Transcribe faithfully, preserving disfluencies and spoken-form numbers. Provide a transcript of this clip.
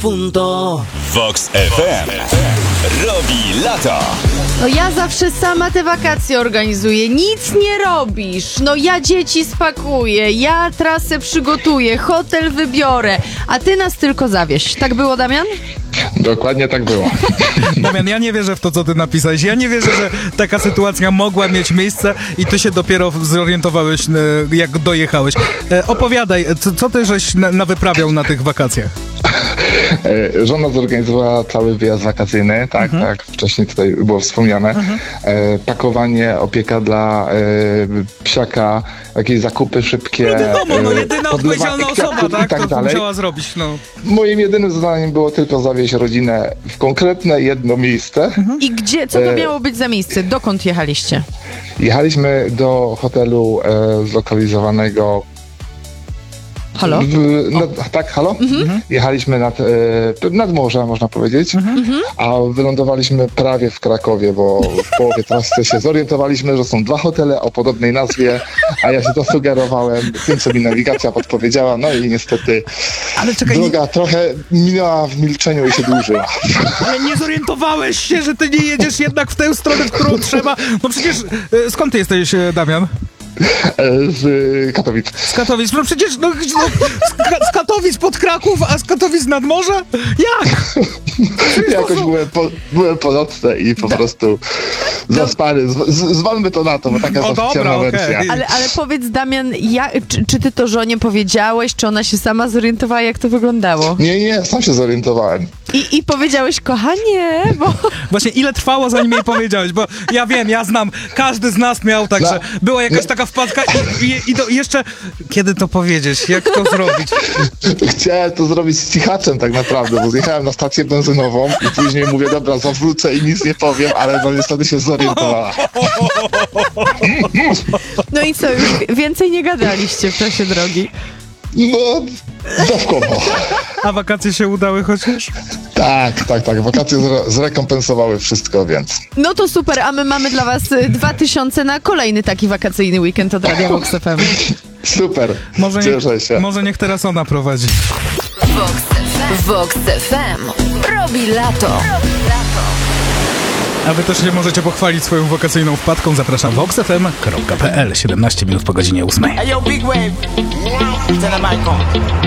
punto. Vox F M robi lato. No ja zawsze sama te wakacje organizuję, nic nie robisz. No ja dzieci spakuję, ja trasę przygotuję, hotel wybiorę, a ty nas tylko zawieź. Tak było, Damian? Dokładnie tak było. Damian, ja nie wierzę w to, co ty napisałeś. Ja nie wierzę, że taka sytuacja mogła mieć miejsce i ty się dopiero zorientowałeś, e, jak dojechałeś. E, opowiadaj, co, co ty żeś na, nawyprawiał na tych wakacjach? E, Żona zorganizowała cały wyjazd wakacyjny, tak, mhm. tak, wcześniej tutaj było wspomniane. Mhm. E, pakowanie, opieka dla e, psiaka, jakieś zakupy szybkie. No wiadomo, no jedyna odpowiedzialna osoba, tak, i tak to dalej. musiała zrobić, no. Moim jedynym zadaniem było tylko zawieźć rodzinę w konkretne jedno miejsce. Mhm. I gdzie, co to miało być za miejsce? Dokąd jechaliście? Jechaliśmy do hotelu e, zlokalizowanego Halo? W, nad, tak, halo? Mhm. Jechaliśmy nad, e, nad morze, można powiedzieć, mhm. a wylądowaliśmy prawie w Krakowie, bo w połowie trasy się zorientowaliśmy, że są dwa hotele o podobnej nazwie, a ja się zasugerowałem tym, co mi nawigacja podpowiedziała, no i niestety Ale czekaj, droga nie... trochę minęła w milczeniu i się dłużyła. Ale nie zorientowałeś się, że ty nie jedziesz jednak w tę stronę, w którą trzeba? No przecież, e, skąd ty jesteś, e, Damian? Z Katowic. Z Katowic, no przecież no, no, z, Ka- z Katowic pod Kraków, a z Katowic nad morze? Jak? Jakoś byłem po, byłem po nocce i po prostu zaspany. Z, z, zwalmy to na to, bo taka jest oficjalna dobra, wersja. okay. Ale, ale powiedz, Damian, ja, czy, czy ty to żonie powiedziałeś, czy ona się sama zorientowała, jak to wyglądało? Nie, nie, sam się zorientowałem. I, i powiedziałeś, kochanie, bo... Właśnie ile trwało, zanim jej powiedziałeś, bo ja wiem, ja znam, każdy z nas miał, także No. była jakaś taka wpadka i, i, i to jeszcze, kiedy to powiedzieć, jak to zrobić? Chciałem to zrobić z cichaczem tak naprawdę, bo zjechałem na stację benzynową i później mówię, dobra, zawrócę i nic nie powiem, ale no niestety się zorientowała. No i co, już więcej nie gadaliście w czasie drogi? No, dawkowo. A wakacje się udały chociaż? Tak, tak, tak. Wakacje zre- zrekompensowały wszystko, więc... No to super, a my mamy dla was y, dwa tysiące na kolejny taki wakacyjny weekend od Radia Vox F M. Super, Może, cieszę się. nie, może niech teraz ona prowadzi. Vox F M. Vox F M robi lato. A wy też się możecie pochwalić swoją wakacyjną wpadką. Zapraszam vox f m kropka p l. siedemnaście minut po godzinie ósmej. Hey yo, Big Wave. Tell them I come.